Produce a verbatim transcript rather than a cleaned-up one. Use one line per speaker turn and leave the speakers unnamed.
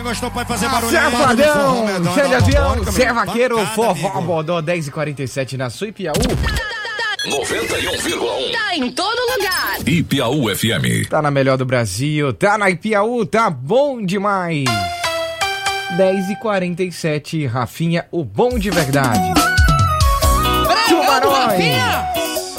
gostou, pode fazer barulho.
Zé Fadão, Zé de Avião, Zé Vaqueiro, Forró Bodó, dez e quarenta e sete na sua Ipiaú.
noventa e um vírgula um.
Tá em todo lugar.
Ipiaú F M.
Tá na melhor do Brasil, tá na Ipiaú, tá bom demais. dez e quarenta e sete, Rafinha, o bom de verdade.
Tubarões. Rafinha!